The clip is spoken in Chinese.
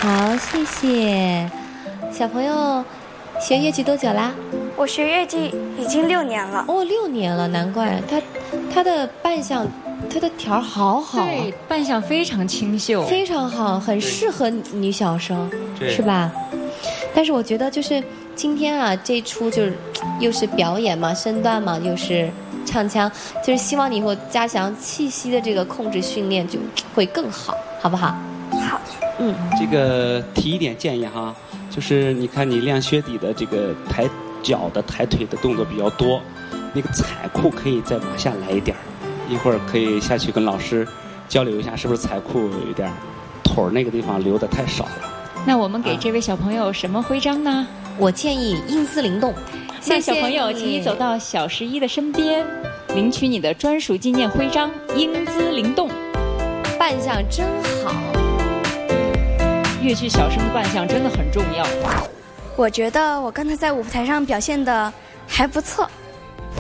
好，谢谢。小朋友学越剧多久啦？ 我学越剧已经6年了。 哦，6年了，难怪他的扮相，他的条好好啊， 对，扮相非常清秀， 非常好，很适合女小生，是吧？但是我觉得就是今天啊，这出就是又是表演嘛，身段嘛，又是唱腔，就是希望你以后加强气息的这个控制训练，就会更好，好不好？ 好。 这个提一点建议哈，就是你看你练靴底的这个抬脚的抬腿的动作比较多，那个踩裤可以再往下来一点儿，一会儿可以下去跟老师交流一下，是不是踩裤有点腿儿那个地方留的太少了。 那我们给这位小朋友什么徽章呢？ 我建议英姿灵动。 那小朋友，请你走到小11的身边，领取你的专属纪念徽章，英姿灵动。 扮相真好， 越剧小生的扮相真的很重要。 我觉得我刚才在舞台上表现的还不错。